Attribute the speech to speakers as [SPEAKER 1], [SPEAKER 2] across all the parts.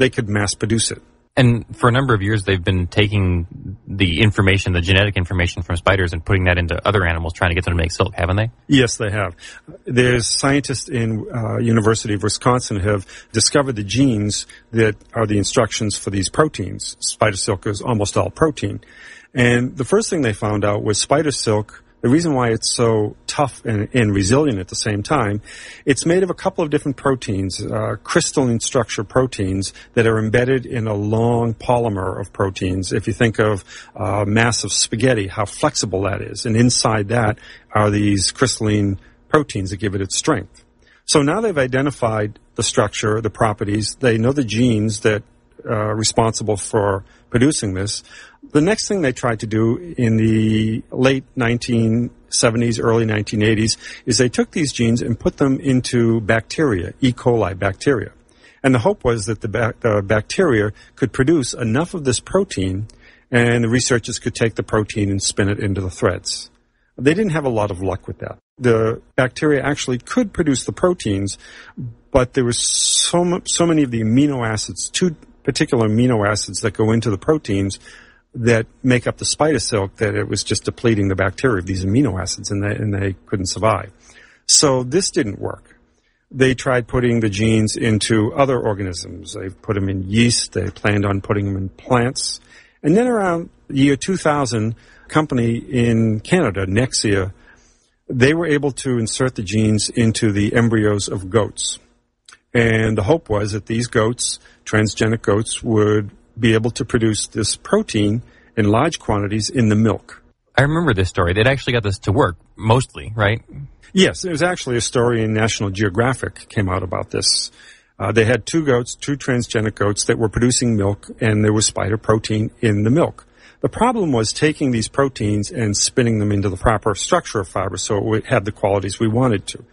[SPEAKER 1] they could mass produce it.
[SPEAKER 2] And for a number of years, they've been taking the information, the genetic information from spiders and putting that into other animals, trying to get them to make silk, haven't they?
[SPEAKER 1] Yes, they have. There's scientists in University of Wisconsin have discovered the genes that are the instructions for these proteins. Spider silk is almost all protein. And the first thing they found out was spider silk, the reason why it's so tough and resilient at the same time, it's made of a couple of different proteins, crystalline structure proteins that are embedded in a long polymer of proteins. If you think of massive spaghetti, how flexible that is. And inside that are these crystalline proteins that give it its strength. So now they've identified the structure, the properties. They know the genes that are responsible for producing this. The next thing they tried to do in the late 1970s, early 1980s, is they took these genes and put them into bacteria, E. coli bacteria. And the hope was that the bacteria could produce enough of this protein, and the researchers could take the protein and spin it into the threads. They didn't have a lot of luck with that. The bacteria actually could produce the proteins, but there was so many of the amino acids, two particular amino acids that go into the proteins that make up the spider silk, that it was just depleting the bacteria of these amino acids, and they couldn't survive. So this didn't work. They tried putting the genes into other organisms. They put them in yeast. They planned on putting them in plants. And then around the year 2000, a company in Canada, Nexia, they were able to insert the genes into the embryos of goats. And the hope was that these goats, transgenic goats, would be able to produce this protein in large quantities in the milk.
[SPEAKER 2] I remember this story. They'd actually got this to work, mostly, right?
[SPEAKER 1] Yes, there was actually a story in National Geographic came out about this. They had two transgenic goats that were producing milk, and there was spider protein in the milk. The problem was taking these proteins and spinning them into the proper structure of fiber so it would have the qualities we wanted to.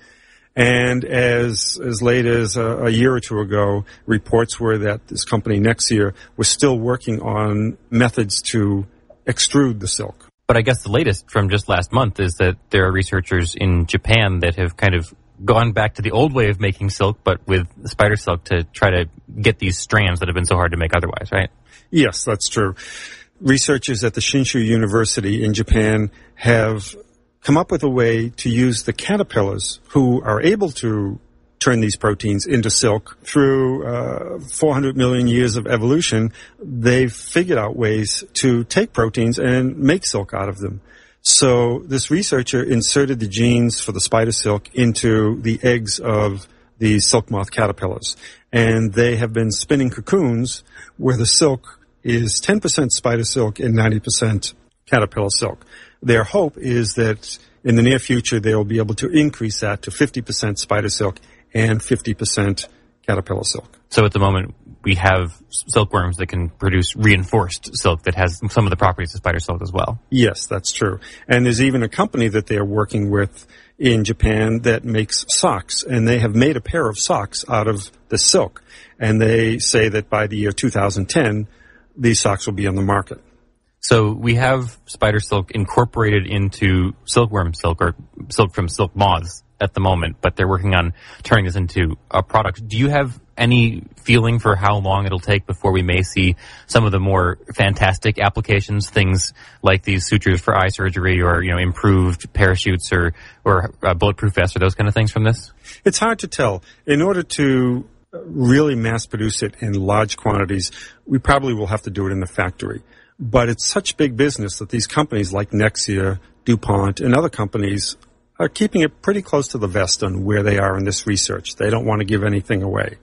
[SPEAKER 1] And as late as a year or two ago, reports were that this company, Nexia, was still working on methods to extrude the silk.
[SPEAKER 2] But I guess the latest from just last month is that there are researchers in Japan that have kind of gone back to the old way of making silk, but with spider silk to try to get these strands that have been so hard to make otherwise, right?
[SPEAKER 1] Yes, that's true. Researchers at the Shinshu University in Japan have come up with a way to use the caterpillars who are able to turn these proteins into silk. Through 400 million years of evolution, they've figured out ways to take proteins and make silk out of them. So this researcher inserted the genes for the spider silk into the eggs of the silk moth caterpillars. And they have been spinning cocoons where the silk is 10% spider silk and 90% caterpillar silk. Their hope is that in the near future, they will be able to increase that to 50% spider silk and 50% caterpillar silk.
[SPEAKER 2] So at the moment, we have silkworms that can produce reinforced silk that has some of the properties of spider silk as well.
[SPEAKER 1] Yes, that's true. And there's even a company that they are working with in Japan that makes socks, and they have made a pair of socks out of the silk. And they say that by the year 2010, these socks will be on the market.
[SPEAKER 2] So we have spider silk incorporated into silkworm silk or silk from silk moths at the moment, but they're working on turning this into a product. Do you have any feeling for how long it'll take before we may see some of the more fantastic applications, things like these sutures for eye surgery or, improved parachutes or bulletproof vests or those kind of things from this?
[SPEAKER 1] It's hard to tell. In order to really mass produce it in large quantities, we probably will have to do it in the factory. But it's such big business that these companies like Nexia, DuPont, and other companies are keeping it pretty close to the vest on where they are in this research. They don't want to give anything away.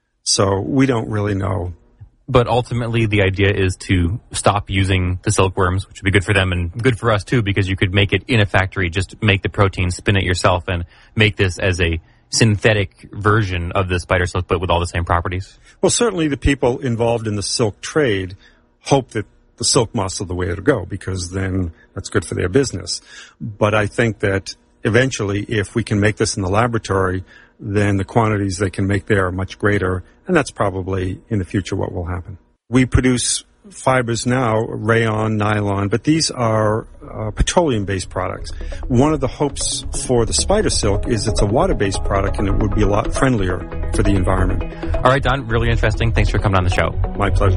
[SPEAKER 1] So we don't really know.
[SPEAKER 2] But ultimately, the idea is to stop using the silkworms, which would be good for them and good for us, too, because you could make it in a factory, just make the protein, spin it yourself, and make this as a synthetic version of the spider silk, but with all the same properties.
[SPEAKER 1] Well, certainly the people involved in the silk trade hope that the silk moths are the way to go, because then that's good for their business. But I think that eventually, if we can make this in the laboratory, then the quantities they can make there are much greater, and that's probably in the future what will happen. We produce fibers now, rayon, nylon, but these are petroleum-based products. One of the hopes for the spider silk is it's a water-based product and it would be a lot friendlier for the environment.
[SPEAKER 2] All right, Don, really interesting. Thanks for coming on the show.
[SPEAKER 1] My pleasure.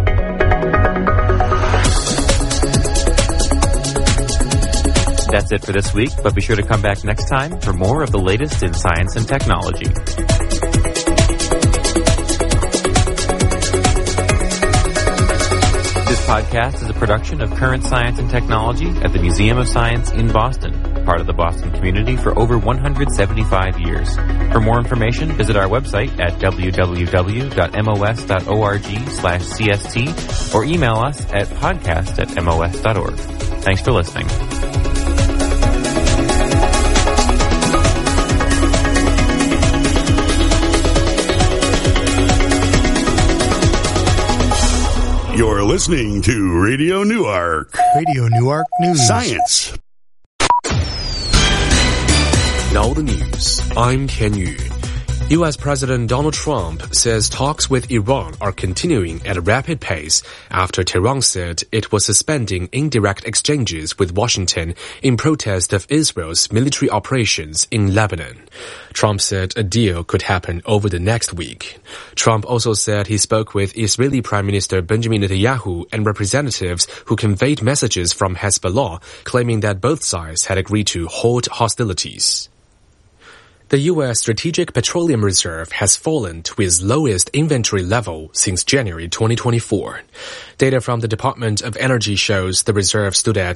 [SPEAKER 2] That's it for this week, but be sure to come back next time for more of the latest in science and technology. This podcast is a production of Current Science and Technology at the Museum of Science in Boston, part of the Boston community for over 175 years. For more information, visit our website at www.mos.org/CST or email us at podcast@mos.org. Thanks for listening.
[SPEAKER 3] You're listening to Radio Newark.
[SPEAKER 4] Radio Newark News.
[SPEAKER 3] Science.
[SPEAKER 5] Now the news. I'm Tian Yu. U.S. President Donald Trump says talks with Iran are continuing at a rapid pace after Tehran said it was suspending indirect exchanges with Washington in protest of Israel's military operations in Lebanon. Trump said a deal could happen over the next week. Trump also said he spoke with Israeli Prime Minister Benjamin Netanyahu and representatives who conveyed messages from Hezbollah, claiming that both sides had agreed to halt hostilities. The U.S. Strategic Petroleum Reserve has fallen to its lowest inventory level since January 2024. Data from the Department of Energy shows the reserve stood at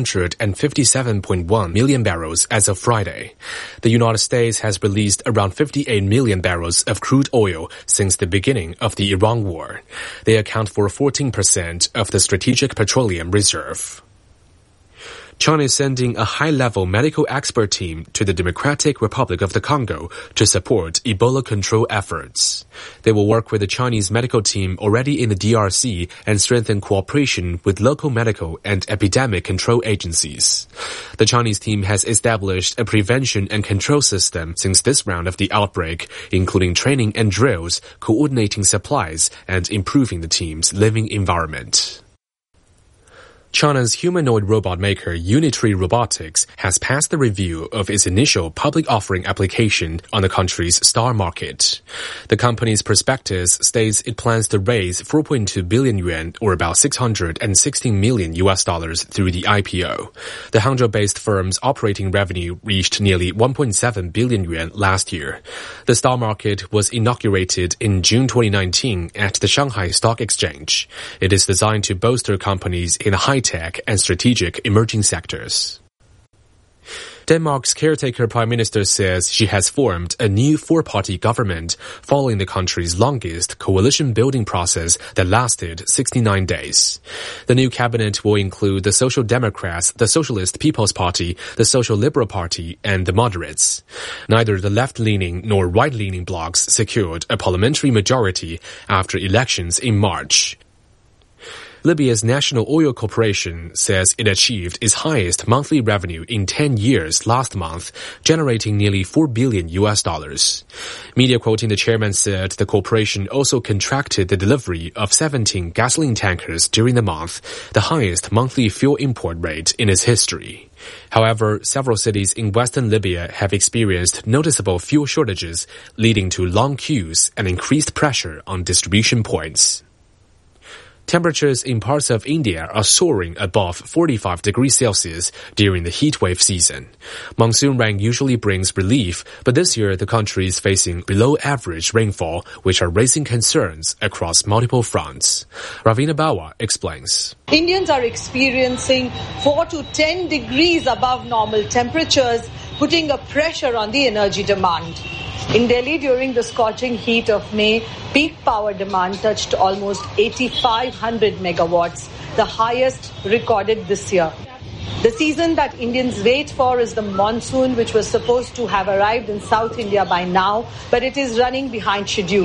[SPEAKER 5] 357.1 million barrels as of Friday. The United States has released around 58 million barrels of crude oil since the beginning of the Iran war. They account for 14% of the Strategic Petroleum Reserve. China is sending a high-level medical expert team to the Democratic Republic of the Congo to support Ebola control efforts. They will work with the Chinese medical team already in the DRC and strengthen cooperation with local medical and epidemic control agencies. The Chinese team has established a prevention and control system since this round of the outbreak, including training and drills, coordinating supplies, and improving the team's living environment. China's humanoid robot maker Unitree Robotics has passed the review of its initial public offering application on the country's STAR market. The company's prospectus states it plans to raise 4.2 billion yuan or about $616 million through the IPO. The Hangzhou-based firm's operating revenue reached nearly 1.7 billion yuan last year. The STAR market was inaugurated in June 2019 at the Shanghai Stock Exchange. It is designed to bolster companies in high-tech and strategic emerging sectors. Denmark's caretaker prime minister says she has formed a new four-party government following the country's longest coalition-building process that lasted 69 days. The new cabinet will include the Social Democrats, the Socialist People's Party, the Social Liberal Party, and the Moderates. Neither the left-leaning nor right-leaning blocs secured a parliamentary majority after elections in March. Libya's National Oil Corporation says it achieved its highest monthly revenue in 10 years last month, generating nearly $4 billion. Media quoting the chairman said the corporation also contracted the delivery of 17 gasoline tankers during the month, the highest monthly fuel import rate in its history. However, several cities in western Libya have experienced noticeable fuel shortages, leading to long queues and increased pressure on distribution points. Temperatures in parts of India are soaring above 45 degrees Celsius during the heatwave season. Monsoon rain usually brings relief, but this year the country is facing below-average rainfall, which are raising concerns across multiple fronts. Ravina Bawa explains.
[SPEAKER 6] Indians are experiencing 4 to 10 degrees above normal temperatures, putting a pressure on the energy demand. In Delhi, during the scorching heat of May, peak power demand touched almost 8,500 megawatts, the highest recorded this year. The season that Indians wait for is the monsoon, which was supposed to have arrived in South India by now, but it is running behind schedule.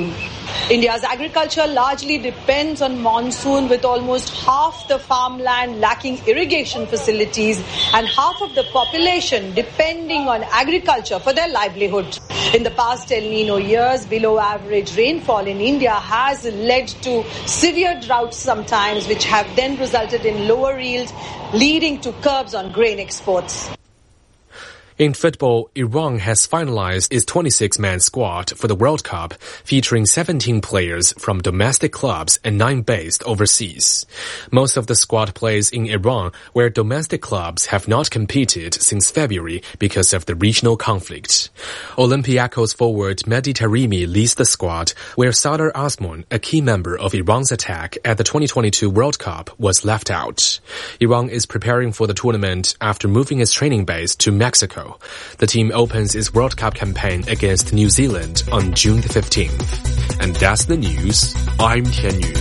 [SPEAKER 6] India's agriculture largely depends on monsoon, with almost half the farmland lacking irrigation facilities and half of the population depending on agriculture for their livelihood. In the past El Nino years, below average rainfall in India has led to severe droughts sometimes, which have then resulted in lower yields, leading to curbs on grain exports.
[SPEAKER 5] In football, Iran has finalized its 26-man squad for the World Cup, featuring 17 players from domestic clubs and 9 based overseas. Most of the squad plays in Iran, where domestic clubs have not competed since February because of the regional conflict. Olympiacos forward Mehdi Taremi leads the squad, where Sadar Azmoun, a key member of Iran's attack at the 2022 World Cup, was left out. Iran is preparing for the tournament after moving its training base to Mexico. The team opens its World Cup campaign against New Zealand on June the 15th. And that's the news. I'm Tian Yu.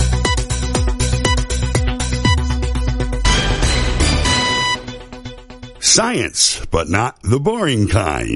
[SPEAKER 3] Science, but not the boring kind.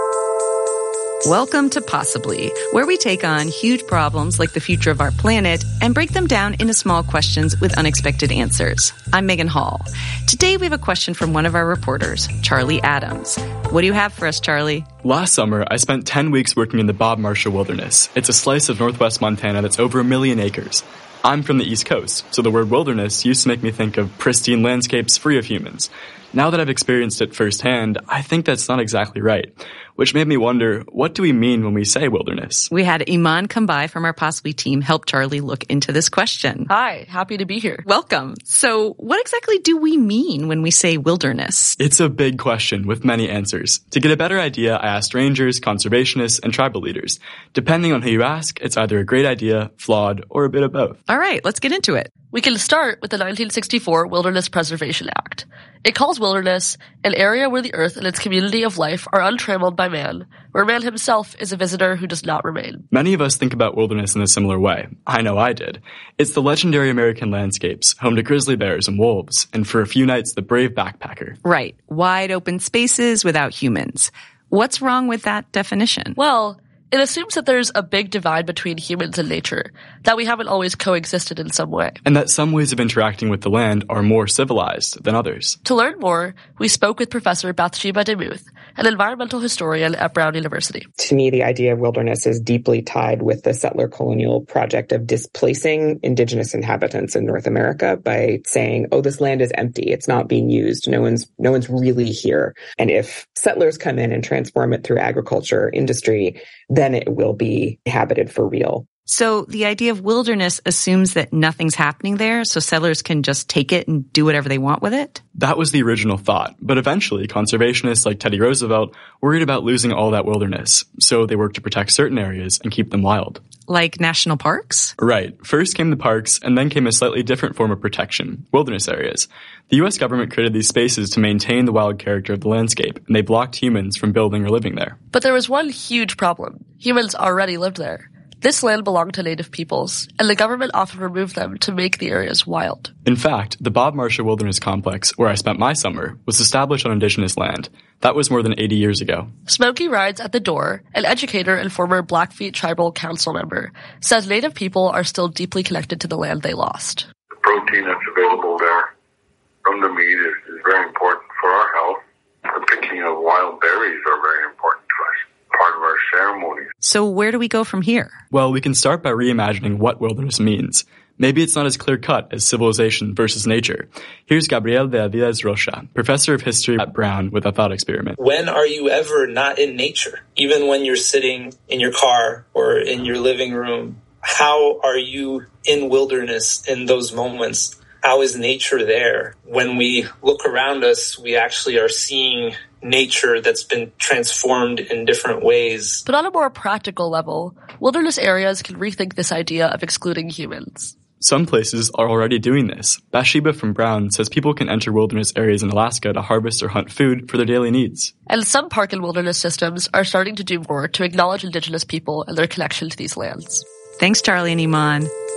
[SPEAKER 4] Welcome to Possibly, where we take on huge problems like the future of our planet and break them down into small questions with unexpected answers. I'm Megan Hall. Today we have a question from one of our reporters, Charlie Adams. What do you have for us, Charlie?
[SPEAKER 7] Last summer, I spent 10 weeks working in the Bob Marshall Wilderness. It's a slice of northwest Montana that's over 1 million acres. I'm from the East Coast, so the word wilderness used to make me think of pristine landscapes free of humans. Now that I've experienced it firsthand, I think that's not exactly right, which made me wonder, what do we mean when we say wilderness?
[SPEAKER 4] We had Iman come by from our Possibly team help Charlie look into this question.
[SPEAKER 8] Hi, happy to be here.
[SPEAKER 4] Welcome. So what exactly do we mean when we say wilderness?
[SPEAKER 7] It's a big question with many answers. To get a better idea, I asked rangers, conservationists, and tribal leaders. Depending on who you ask, it's either a great idea, flawed, or a bit of both.
[SPEAKER 4] All right, let's get into it.
[SPEAKER 8] We can start with the 1964 Wilderness Preservation Act. It calls wilderness an area where the earth and its community of life are untrammeled by man, where man himself is a visitor who does not remain.
[SPEAKER 7] Many of us think about wilderness in a similar way. I know I did. It's the legendary American landscapes, home to grizzly bears and wolves, and for a few nights, the brave backpacker.
[SPEAKER 4] Right. Wide open spaces without humans. What's wrong with that definition?
[SPEAKER 8] Well, it assumes that there's a big divide between humans and nature, that we haven't always coexisted in some way.
[SPEAKER 7] And that some ways of interacting with the land are more civilized than others.
[SPEAKER 8] To learn more, we spoke with Professor Bathsheba Demuth, an environmental historian at Brown University.
[SPEAKER 9] To me, the idea of wilderness is deeply tied with the settler colonial project of displacing indigenous inhabitants in North America by saying, oh, this land is empty. It's not being used. No one's really here. And if settlers come in and transform it through agriculture, industry, then it will be inhabited for real.
[SPEAKER 4] So the idea of wilderness assumes that nothing's happening there, so settlers can just take it and do whatever they want with it?
[SPEAKER 7] That was the original thought, but eventually conservationists like Teddy Roosevelt worried about losing all that wilderness, so they worked to protect certain areas and keep them wild.
[SPEAKER 4] Like national parks?
[SPEAKER 7] Right. First came the parks, and then came a slightly different form of protection, wilderness areas. The U.S. government created these spaces to maintain the wild character of the landscape, and they blocked humans from building or living there.
[SPEAKER 8] But there was one huge problem. Humans already lived there. This land belonged to native peoples, and the government often removed them to make the areas wild.
[SPEAKER 7] In fact, the Bob Marshall Wilderness Complex, where I spent my summer, was established on indigenous land. That was more than 80 years ago.
[SPEAKER 8] Smokey Rides at the Door, an educator and former Blackfeet Tribal Council member, says native people are still deeply connected to the land they lost.
[SPEAKER 10] The protein that's available there from the meat is very important for our health. The picking of wild berries are very important to us. Part of our ceremonies.
[SPEAKER 4] So where do we go from here?
[SPEAKER 7] Well, we can start by reimagining what wilderness means. Maybe it's not as clear-cut as civilization versus nature. Here's Gabriel de Aviles Rocha, professor of history at Brown, with a thought experiment.
[SPEAKER 11] When are you ever not in nature? Even when you're sitting in your car or in your living room, how are you in wilderness in those moments? How is nature there? When we look around us, we actually are seeing nature that's been transformed in different ways.
[SPEAKER 8] But on a more practical level, wilderness areas can rethink this idea of excluding humans.
[SPEAKER 7] Some places are already doing this. Bathsheba from Brown says people can enter wilderness areas in Alaska to harvest or hunt food for their daily needs.
[SPEAKER 8] And some park and wilderness systems are starting to do more to acknowledge indigenous people and their connection to these lands.
[SPEAKER 4] Thanks, Charlie and Iman.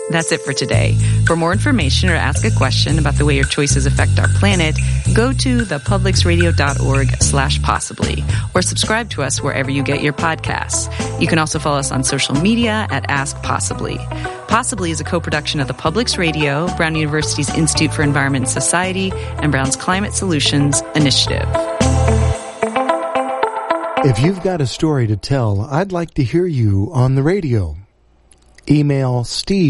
[SPEAKER 4] That's it for today. For more information or ask a question about the way your choices affect our planet, go to thepublicsradio.org/possibly or subscribe to us wherever you get your podcasts. You can also follow us on social media at Ask Possibly. Possibly is a co-production of the Publics Radio, Brown University's Institute for Environment and Society, and Brown's Climate Solutions Initiative.
[SPEAKER 12] If you've got a story to tell, I'd like to hear you on the radio. Email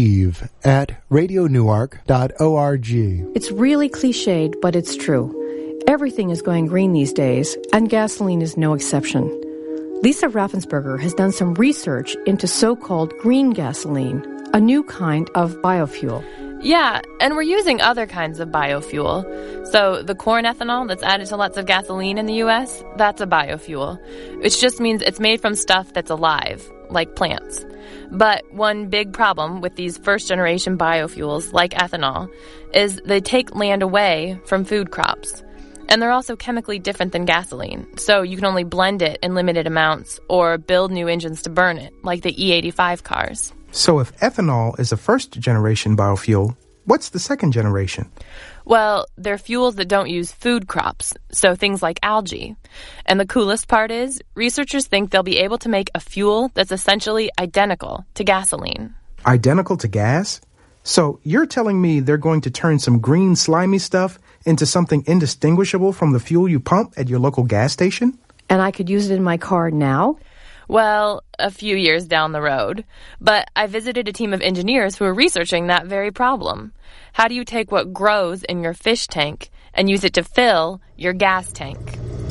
[SPEAKER 12] steve@radionewark.org.
[SPEAKER 13] It's really cliched, but it's true. Everything is going green these days, and gasoline is no exception. Lisa Raffensperger has done some research into so-called green gasoline, a new kind of biofuel.
[SPEAKER 14] Yeah, and we're using other kinds of biofuel. So the corn ethanol that's added to lots of gasoline in the U.S., that's a biofuel, which just means it's made from stuff that's alive, like plants. But one big problem with these first-generation biofuels, like ethanol, is they take land away from food crops. And they're also chemically different than gasoline, so you can only blend it in limited amounts or build new engines to burn it, like the E85 cars.
[SPEAKER 15] So if ethanol is a first-generation biofuel, what's the second generation?
[SPEAKER 14] Well, they're fuels that don't use food crops, so things like algae. And the coolest part is, researchers think they'll be able to make a fuel that's essentially identical to gasoline.
[SPEAKER 15] Identical to gas? So you're telling me they're going to turn some green slimy stuff into something indistinguishable from the fuel you pump at your local gas station?
[SPEAKER 13] And I could use it in my car now?
[SPEAKER 14] Well, a few years down the road. But I visited a team of engineers who are researching that very problem. How do you take what grows in your fish tank and use it to fill your gas tank?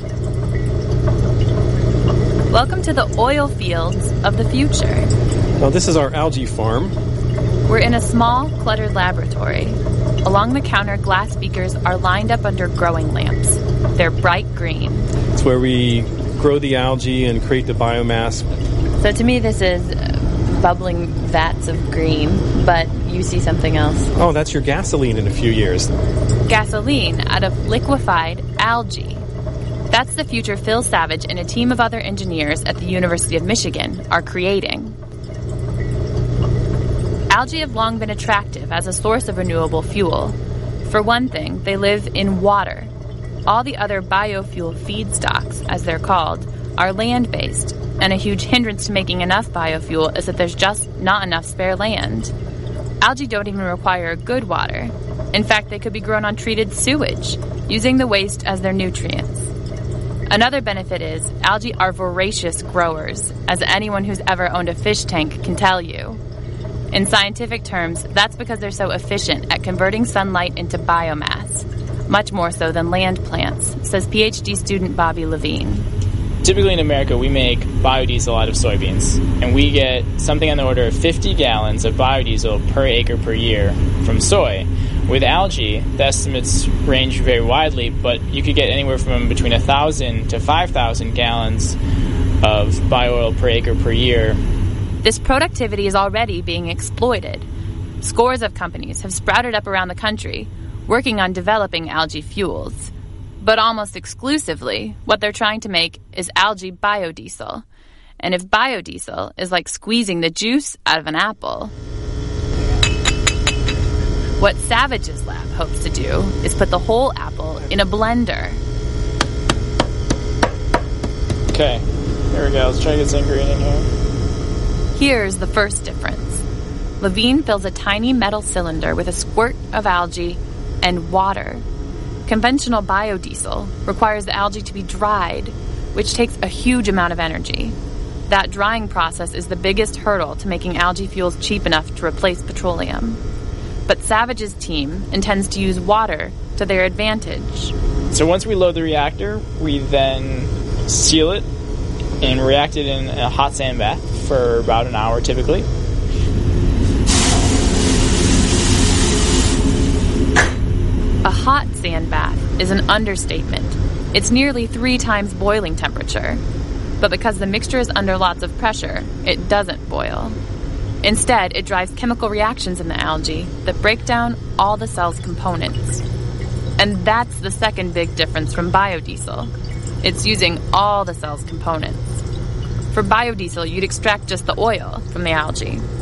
[SPEAKER 14] Welcome to the oil fields of the future.
[SPEAKER 16] Well, this is our algae farm.
[SPEAKER 14] We're in a small, cluttered laboratory. Along the counter, glass beakers are lined up under growing lamps. They're bright green.
[SPEAKER 16] It's where we grow the algae and create the biomass.
[SPEAKER 14] So to me, this is bubbling vats of green, but you see something else.
[SPEAKER 16] Oh, that's your gasoline in a few years.
[SPEAKER 14] Gasoline out of liquefied algae. That's the future Phil Savage and a team of other engineers at the University of Michigan are creating. Algae have long been attractive as a source of renewable fuel. For one thing, they live in water. All the other biofuel feedstocks, as they're called, are land-based, and a huge hindrance to making enough biofuel is that there's just not enough spare land. Algae don't even require good water. In fact, they could be grown on treated sewage, using the waste as their nutrients. Another benefit is algae are voracious growers, as anyone who's ever owned a fish tank can tell you. In scientific terms, that's because they're so efficient at converting sunlight into biomass, much more so than land plants, says PhD student Bobby Levine.
[SPEAKER 17] Typically in America, we make biodiesel out of soybeans, and we get something on the order of 50 gallons of biodiesel per acre per year from soy. With algae, the estimates range very widely, but you could get anywhere from between 1,000 to 5,000 gallons of biooil per acre per year.
[SPEAKER 14] This productivity is already being exploited. Scores of companies have sprouted up around the country, working on developing algae fuels. But almost exclusively, what they're trying to make is algae biodiesel. And if biodiesel is like squeezing the juice out of an apple, what Savage's lab hopes to do is put the whole apple in a blender.
[SPEAKER 17] Okay, here we go. Let's try to get some green in here.
[SPEAKER 14] Here's the first difference. Levine fills a tiny metal cylinder with a squirt of algae and water. Conventional biodiesel requires the algae to be dried, which takes a huge amount of energy. That drying process is the biggest hurdle to making algae fuels cheap enough to replace petroleum. But Savage's team intends to use water to their advantage.
[SPEAKER 17] So once we load the reactor, we then seal it and react it in a hot sand bath for about an hour typically.
[SPEAKER 14] A hot sand bath is an understatement. It's nearly 3 times boiling temperature. But because the mixture is under lots of pressure, it doesn't boil. Instead, it drives chemical reactions in the algae that break down all the cell's components. And that's the second big difference from biodiesel. It's using all the cell's components. For biodiesel, you'd extract just the oil from the algae.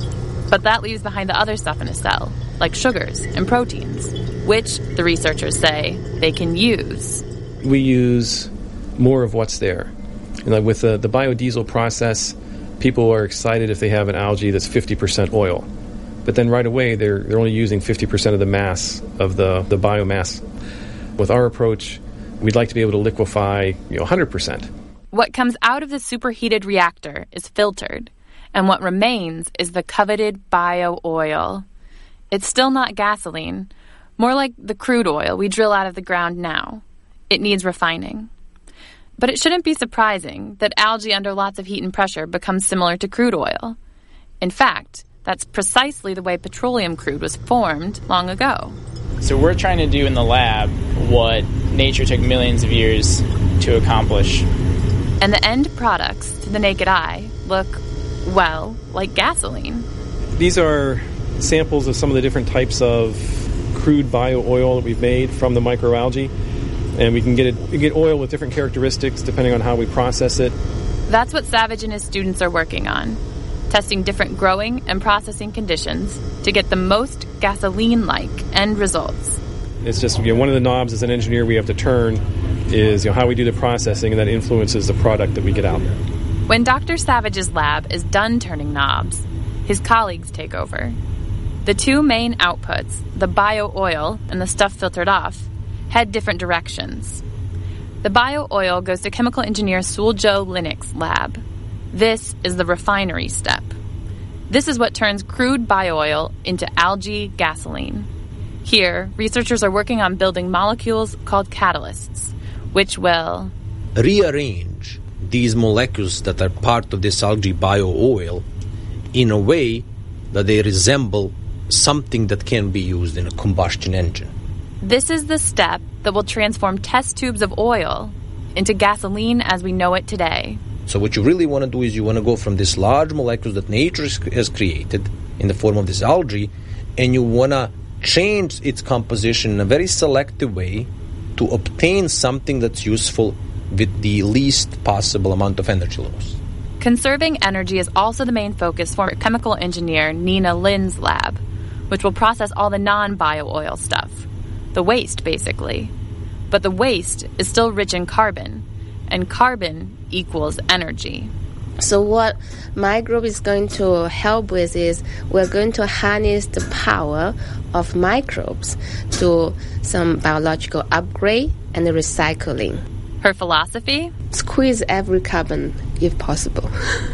[SPEAKER 14] But that leaves behind the other stuff in a cell, like sugars and proteins, which, the researchers say, they can use.
[SPEAKER 16] We use more of what's there. And like with the biodiesel process, people are excited if they have an algae that's 50% oil. But then right away, they're only using 50% of the mass of the biomass. With our approach, we'd like to be able to liquefy 100%.
[SPEAKER 14] What comes out of the superheated reactor is filtered, and what remains is the coveted bio-oil. It's still not gasoline, more like the crude oil we drill out of the ground now. It needs refining. But it shouldn't be surprising that algae under lots of heat and pressure becomes similar to crude oil. In fact, that's precisely the way petroleum crude was formed long ago.
[SPEAKER 17] So we're trying to do in the lab what nature took millions of years to accomplish.
[SPEAKER 14] And the end products, to the naked eye, look, well, like gasoline.
[SPEAKER 16] These are samples of some of the different types of crude bio-oil that we've made from the microalgae. And we can get oil with different characteristics depending on how we process it.
[SPEAKER 14] That's what Savage and his students are working on, testing different growing and processing conditions to get the most gasoline-like end results.
[SPEAKER 16] It's just one of the knobs as an engineer we have to turn is how we do the processing, and that influences the product that we get out.
[SPEAKER 14] When Dr. Savage's lab is done turning knobs, his colleagues take over. The two main outputs, the bio-oil and the stuff filtered off, head different directions. The bio-oil goes to chemical engineer Suljo Linnick's lab. This is the refinery step. This is what turns crude bio-oil into algae gasoline. Here, researchers are working on building molecules called catalysts, which will
[SPEAKER 18] rearrange these molecules that are part of this algae bio-oil in a way that they resemble something that can be used in a combustion engine.
[SPEAKER 14] This is the step that will transform test tubes of oil into gasoline as we know it today.
[SPEAKER 18] So what you really want to do is you want to go from these large molecules that nature has created in the form of this algae, and you want to change its composition in a very selective way to obtain something that's useful with the least possible amount of energy loss.
[SPEAKER 14] Conserving energy is also the main focus for chemical engineer Nina Lin's lab, which will process all the non-bio-oil stuff. The waste, basically. But the waste is still rich in carbon, and carbon equals energy.
[SPEAKER 19] So what my group is going to help with is we're going to harness the power of microbes to some biological upgrade and recycling.
[SPEAKER 14] Her philosophy?
[SPEAKER 19] Squeeze every carbon if possible.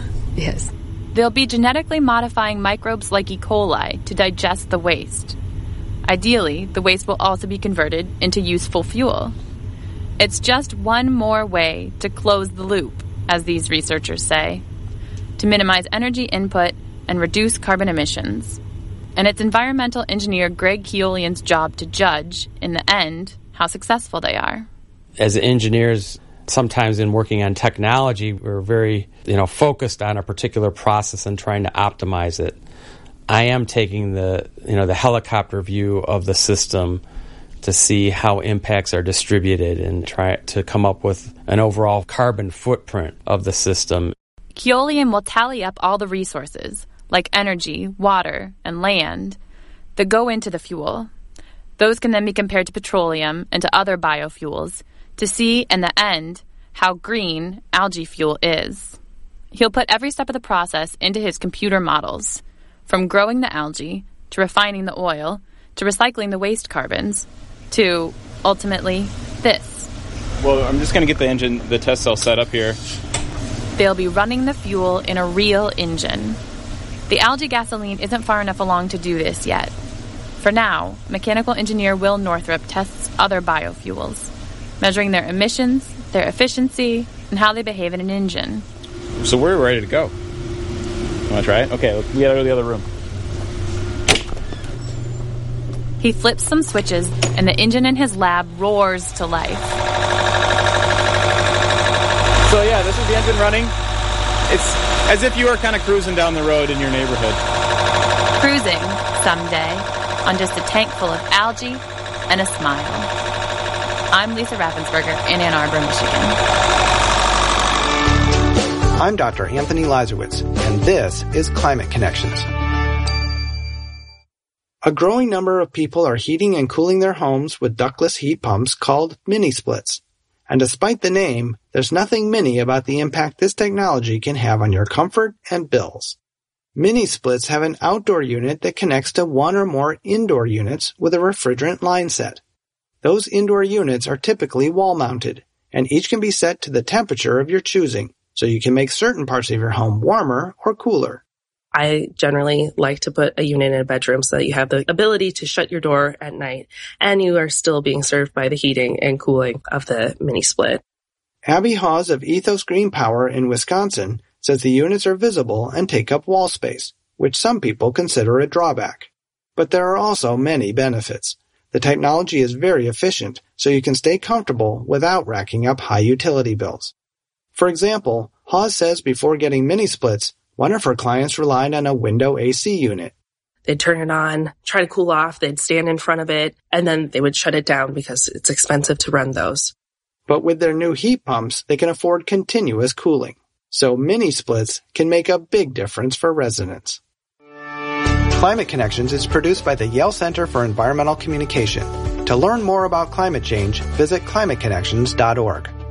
[SPEAKER 19] Yes.
[SPEAKER 14] They'll be genetically modifying microbes like E. coli to digest the waste. Ideally, the waste will also be converted into useful fuel. It's just one more way to close the loop, as these researchers say, to minimize energy input and reduce carbon emissions. And it's environmental engineer Greg Keolian's job to judge, in the end, how successful they are.
[SPEAKER 20] As engineers, sometimes in working on technology, we're very, focused on a particular process and trying to optimize it. I am taking the helicopter view of the system to see how impacts are distributed and try to come up with an overall carbon footprint of the system.
[SPEAKER 14] Keolian will tally up all the resources, like energy, water, and land, that go into the fuel. Those can then be compared to petroleum and to other biofuels to see, in the end, how green algae fuel is. He'll put every step of the process into his computer models, from growing the algae, to refining the oil, to recycling the waste carbons, to, ultimately, this.
[SPEAKER 21] Well, I'm just going to get the test cell set up here.
[SPEAKER 14] They'll be running the fuel in a real engine. The algae gasoline isn't far enough along to do this yet. For now, mechanical engineer Will Northrup tests other biofuels, measuring their emissions, their efficiency, and how they behave in an engine.
[SPEAKER 21] So we're ready to go. You want to try it? Okay, we gotta go to the other room.
[SPEAKER 14] He flips some switches, and the engine in his lab roars to life.
[SPEAKER 21] So yeah, this is the engine running. It's as if you were kind of cruising down the road in your neighborhood.
[SPEAKER 14] Cruising, someday, on just a tank full of algae and a smile. I'm Lisa Raffensperger in Ann Arbor, Michigan.
[SPEAKER 22] I'm Dr. Anthony Lazarowitz, and this is Climate Connections.
[SPEAKER 15] A growing number of people are heating and cooling their homes with ductless heat pumps called mini-splits. And despite the name, there's nothing mini about the impact this technology can have on your comfort and bills. Mini-splits have an outdoor unit that connects to one or more indoor units with a refrigerant line set. Those indoor units are typically wall-mounted, and each can be set to the temperature of your choosing, so you can make certain parts of your home warmer or cooler.
[SPEAKER 1] I generally like to put a unit in a bedroom so that you have the ability to shut your door at night and you are still being served by the heating and cooling of the mini-split.
[SPEAKER 15] Abby Hawes of Ethos Green Power in Wisconsin says the units are visible and take up wall space, which some people consider a drawback. But there are also many benefits. The technology is very efficient, so you can stay comfortable without racking up high utility bills. For example, Hawes says before getting mini-splits, one of her clients relied on a window AC unit.
[SPEAKER 1] They'd turn it on, try to cool off, they'd stand in front of it, and then they would shut it down because it's expensive to run those.
[SPEAKER 15] But with their new heat pumps, they can afford continuous cooling. So mini-splits can make a big difference for residents. Climate Connections is produced by the Yale Center for Environmental Communication. To learn more about climate change, visit climateconnections.org.